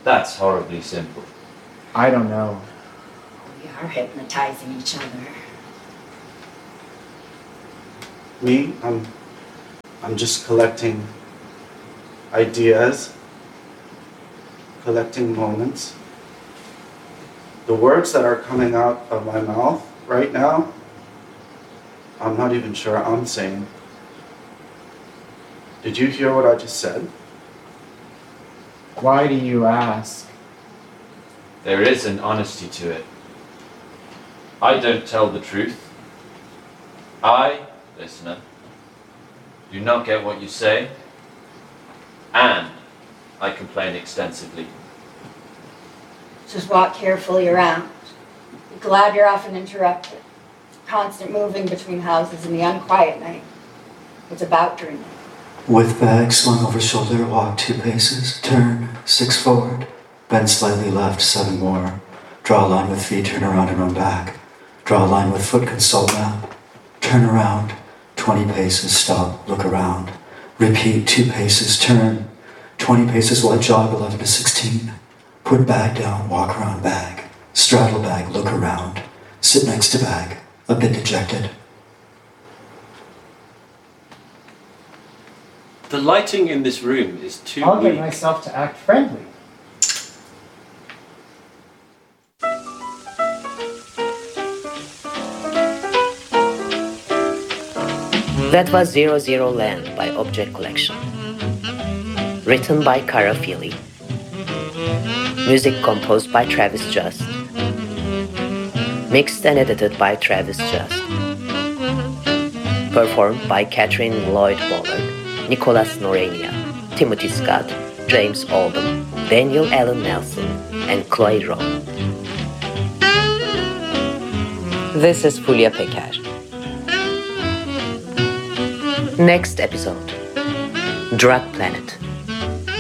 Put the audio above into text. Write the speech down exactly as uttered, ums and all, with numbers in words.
That's horribly simple. I don't know. We are hypnotizing each other. Me, I'm, I'm just collecting ideas, collecting moments. The words that are coming out of my mouth right now, I'm not even sure I'm saying. Did you hear what I just said? Why do you ask? There is an honesty to it. I don't tell the truth. I, listener, do not get what you say, and I complain extensively. Just walk carefully around. Be glad you're often interrupted. Constant moving between houses in the unquiet night. It's about dreaming. With bag slung over shoulder, walk two paces, turn, six forward, bend slightly left, seven more. Draw a line with feet, turn around and run back. Draw a line with foot, consult map. Turn around, twenty paces, stop, look around. Repeat, two paces, turn. twenty paces, light jog, eleven to sixteen. Put bag down, walk around bag. Straddle bag, look around. Sit next to bag, a bit dejected. The lighting in this room is too I'll get weak. myself to act friendly. That was Zero Zero Land by Object Collection. Written by Cara Feely. Music composed by Travis Just. Mixed and edited by Travis Just. Performed by Catherine Lloyd Bollard, Nicholas Norania, Timothy Scott, James Oldham, Daniel Allen Nelson, and Chloe Rowe. This is Fulya Peker. Next episode, Drug Planet.